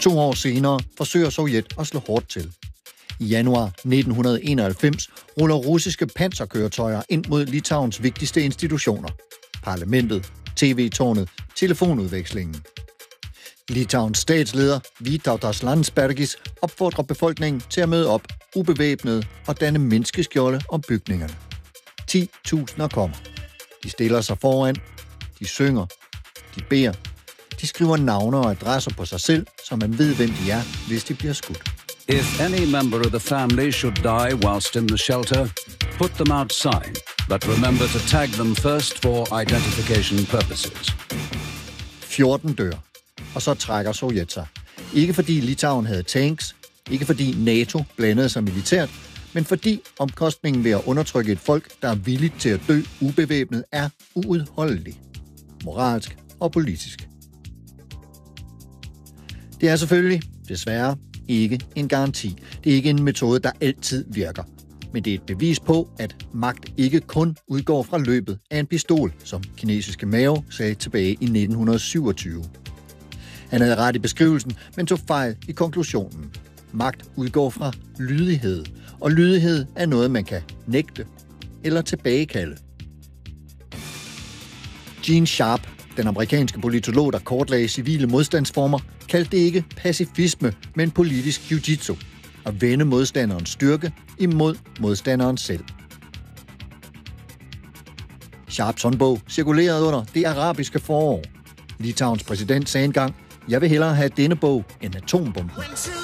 2 år senere forsøger Sovjet at slå hårdt til. I januar 1991 ruller russiske panserkøretøjer ind mod Litauens vigtigste institutioner. Parlamentet, tv-tårnet, telefonudvekslingen. Litauens statsleder, Vytautas Landsbergis, opfordrer befolkningen til at møde op, ubevæbnet og danne menneskeskjolde om bygningerne. 10.000 kommer. De stiller sig foran, de synger, de beder, de skriver navne og adresser på sig selv, så man ved, hvem de er, hvis de bliver skudt. If any member of the family should die whilst in the shelter, put them outside, but remember to tag them first for identification purposes. 14 dør, og så trækker Sovjet sig. Ikke fordi Litauen havde tanks, ikke fordi NATO blandede sig militært, men fordi omkostningen ved at undertrykke et folk, der er villigt til at dø ubevæbnet, er uudholdelig. Moralsk og politisk. Det er selvfølgelig, desværre, ikke en garanti. Det er ikke en metode, der altid virker. Men det er et bevis på, at magt ikke kun udgår fra løbet af en pistol, som kinesiske Mao sagde tilbage i 1927. Han havde ret i beskrivelsen, men tog fejl i konklusionen. Magt udgår fra lydighed, og lydighed er noget, man kan nægte eller tilbagekalde. Gene Sharp, den amerikanske politolog, der kortlagde civile modstandsformer, kaldte det ikke pacifisme, men politisk jiu-jitsu. At vende modstanderens styrke imod modstanderen selv. Sharps håndbog cirkulerede under det arabiske forår. Litauens præsident sagde engang, jeg vil hellere have denne bog end atombomben.